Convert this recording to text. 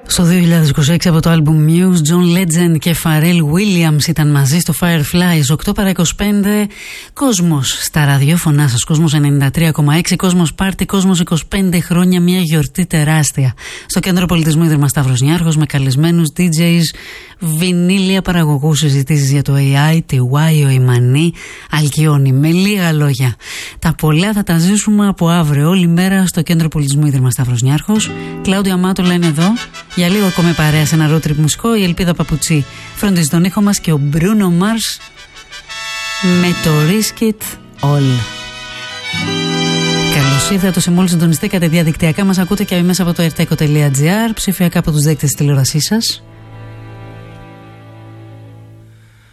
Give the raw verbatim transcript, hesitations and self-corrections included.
Στο δύο χιλιάδες είκοσι έξι από το album Muse, John Legend και Pharrell Williams ήταν μαζί στο Fireflies. οκτώ παρά είκοσι πέντε, κόσμος στα ραδιόφωνά σας, κόσμος ενενήντα τρία κόμμα έξι, κόσμος πάρτι, κόσμος είκοσι πέντε χρόνια, μια γιορτή τεράστια. Στο Κέντρο Πολιτισμού Ίδρυμα Σταύρος Νιάρχος με καλεσμένους ντι τζέις, βινίλια παραγωγούς, συζητήσεις για το έι άι, τη Βάιο, η Μανή, Αλκιόνι. Με λίγα λόγια, τα πολλά θα τα ζήσουμε από αύριο, όλη μέρα στο Κέντρο Πολιτισμού Ίδρυμα Σταύρος Νιάρχος. Κλάουδια Μάτουλα είναι εδώ. Για λίγο ακόμα παρέα σε ένα road trip μουσικό. Η Ελπίδα Παπουτσί φροντίζει τον ήχο μας και ο Μπρούνο Μάρς με το Risk It All. Καλώς ήρθατε σε μόλις συντονιστήκατε διαδικτυακά. Μας ακούτε και μέσα από το ερτέκο τελεία τζι άρ, ψηφιακά από τους δέκτες της τηλεόρασής σας.